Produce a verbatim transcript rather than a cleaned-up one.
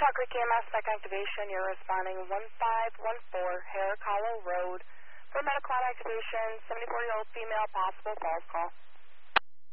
Rock Creek E M S, second activation. You're responding one five one four Herrick Hollow Road for medical activation, seventy-four-year-old female, possible false call.